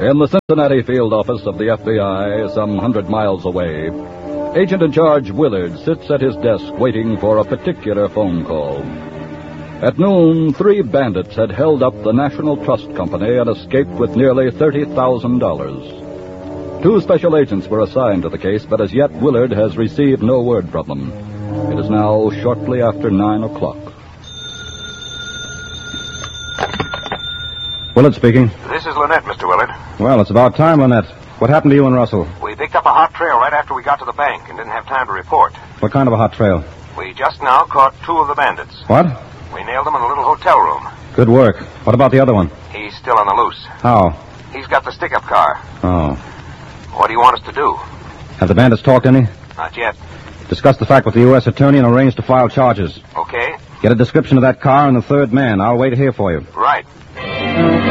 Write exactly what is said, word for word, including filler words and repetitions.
In the Cincinnati field office of the F B I, some hundred miles away, Agent-in-Charge Willard sits at his desk waiting for a particular phone call. At noon, three bandits had held up the National Trust Company and escaped with nearly thirty thousand dollars. Two special agents were assigned to the case, but as yet Willard has received no word from them. It is now shortly after nine o'clock. Willard speaking. This is Lynette, Mister Willard. Well, it's about time, Lynette. What happened to you and Russell? We picked up a hot trail right after we got to the bank and didn't have time to report. What kind of a hot trail? We just now caught two of the bandits. What? We nailed them in a little hotel room. Good work. What about the other one? He's still on the loose. How? He's got the stick-up car. Oh. What do you want us to do? Have the bandits talked any? Not yet. Discuss the fact with the U S attorney and arrange to file charges. Okay. Get a description of that car and the third man. I'll wait here for you. Right.